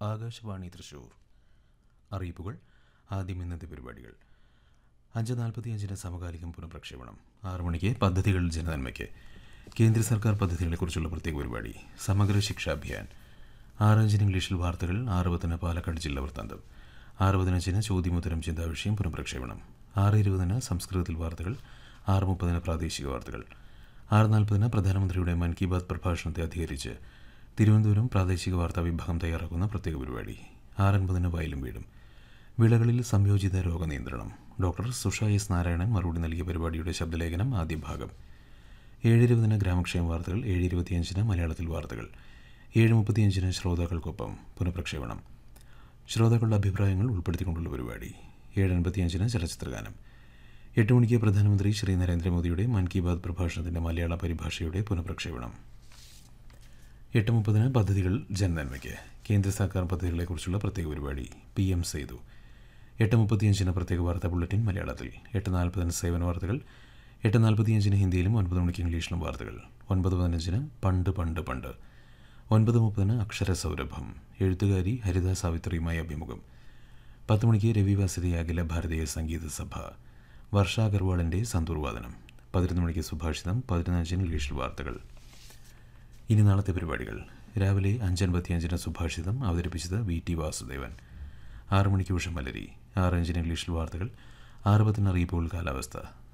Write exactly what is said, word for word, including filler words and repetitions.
ആകാശവാണി തൃശൂർ. അറിയിപ്പുകൾ. ആദ്യം ഇന്നത്തെ പരിപാടികൾ. അഞ്ച് നാൽപ്പത്തി അഞ്ചിന് സമകാലികം പുനഃപ്രക്ഷേപണം. ആറു മണിക്ക് പദ്ധതികൾ ജനനന്മയ്ക്ക്. കേന്ദ്ര സർക്കാർ പദ്ധതികളെക്കുറിച്ചുള്ള പ്രത്യേക പരിപാടി സമഗ്ര ശിക്ഷാ അഭിയാൻ. ആറഞ്ചിന് ഇംഗ്ലീഷിൽ വാർത്തകൾ. ആറ് പത്തിന് പാലക്കാട് ജില്ലാ വൃത്താന്തം. ആറ് പതിനഞ്ചിന് ചോദ്യമുത്തരം ചിന്താവിഷയം പുനഃപ്രക്ഷേപണം. ആറ് ഇരുപതിന് സംസ്കൃതത്തിൽ വാർത്തകൾ. ആറ് മുപ്പതിന് പ്രാദേശിക വാർത്തകൾ. ആറ് നാൽപ്പതിന് പ്രധാനമന്ത്രിയുടെ മൻ കി ബാത് പ്രഭാഷണത്തെ അധികരിച്ച് തിരുവനന്തപുരം പ്രാദേശിക വാർത്താ വിഭാഗം തയ്യാറാക്കുന്ന പ്രത്യേക പരിപാടി. ആറ് അൻപതിന് വയലും വീടും. വിളകളിൽ സംയോജിത രോഗനിയന്ത്രണം. ഡോക്ടർ സുഷ എസ് നാരായണൻ മറുപടി നൽകിയ പരിപാടിയുടെ ശബ്ദലേഖനം ആദ്യ ഭാഗം. ഏഴ് ഇരുപതിന് ഗ്രാമക്ഷേമ വാർത്തകൾ. ഏഴ് ഇരുപത്തിയഞ്ചിന് മലയാളത്തിൽ വാർത്തകൾ. ഏഴ് മുപ്പത്തിയഞ്ചിന് ശ്രോതാക്കൾക്കൊപ്പം പുനഃപ്രക്ഷേപണം. ശ്രോതാക്കളുടെ അഭിപ്രായങ്ങൾ ഉൾപ്പെടുത്തിക്കൊണ്ടുള്ള പരിപാടി. ഏഴ് അൻപത്തിയഞ്ചിന് ചലച്ചിത്രഗാനം. എട്ട് മണിക്ക് പ്രധാനമന്ത്രി ശ്രീ നരേന്ദ്രമോദിയുടെ മൻ കി ബാത് പ്രഭാഷണത്തിൻ്റെ മലയാള പരിഭാഷയുടെ പുനഃപ്രക്ഷേപണം. എട്ട് മുപ്പതിന് പദ്ധതികൾ ജനനന്മയ്ക്ക്. കേന്ദ്ര സർക്കാർ പദ്ധതികളെക്കുറിച്ചുള്ള പ്രത്യേക പരിപാടി പി എം സേതു. എട്ട് മുപ്പത്തിയഞ്ചിന് പ്രത്യേക വാർത്താ ബുള്ളറ്റിൻ മലയാളത്തിൽ. എട്ട് നാൽപ്പതിന് സേവന വാർത്തകൾ. എട്ട് നാൽപ്പത്തിയഞ്ചിന് ഹിന്ദിയിലും ഒൻപത് മണിക്ക് ഇംഗ്ലീഷിലും വാർത്തകൾ. ഒൻപത് പതിനഞ്ചിന് പണ്ട് പണ്ട് പണ്ട്. ഒൻപത് മുപ്പതിന് അക്ഷരസൗരഭം. എഴുത്തുകാരി ഹരിത സാവിത്രിയുമായി അഭിമുഖം. പത്ത് മണിക്ക് രവിവാസരി അഖില ഭാരതീയ സംഗീത സഭ. വർഷ അഗർവാളിൻ്റെ സന്തൂർവാദനം. പതിനൊന്ന് മണിക്ക് സുഭാഷിതം. പതിനഞ്ചിന് ഇംഗ്ലീഷിൽ വാർത്തകൾ. ഇനി നാളത്തെ പരിപാടികൾ. രാവിലെ അഞ്ചൻപത്തിയഞ്ചിന് സുഭാഷിതം അവതരിപ്പിച്ചത് വി ടി വാസുദേവൻ. ആറ് മണിക്ക് ഉഷമലരി. ആറ് അഞ്ചിന് ഇംഗ്ലീഷിൽ വാർത്തകൾ. ആറ് പത്തിന് അറിയിപ്പുകൾ കാലാവസ്ഥ.